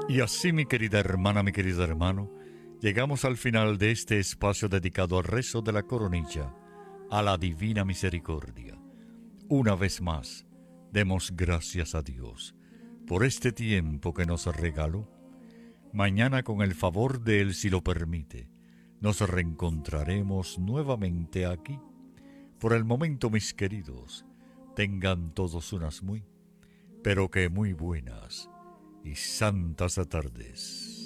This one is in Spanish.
Y así, mi querida hermana, mi querido hermano, llegamos al final de este espacio dedicado al rezo de la coronilla, a la divina misericordia. Una vez más, demos gracias a Dios por este tiempo que nos regaló. Mañana, con el favor de Él, si lo permite, nos reencontraremos nuevamente aquí. Por el momento, mis queridos, tengan todos unas muy, pero que muy buenas y santas tardes.